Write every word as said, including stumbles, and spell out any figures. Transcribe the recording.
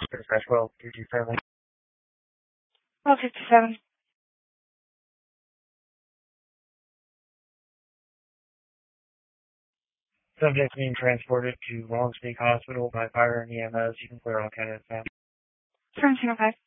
Dispatch twelve two two seven. twelve fifty-seven. Subject being transported to Long Peak Hospital by fire and E M S. You can clear all candidates now. seventeen oh five.